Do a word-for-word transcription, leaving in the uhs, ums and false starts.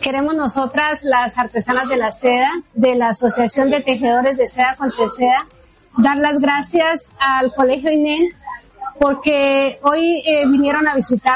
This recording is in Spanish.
Queremos nosotras, las artesanas de la seda, de la Asociación de Tejedores de Seda con Teseda, dar las gracias al Colegio I N E N porque hoy eh, vinieron a visitar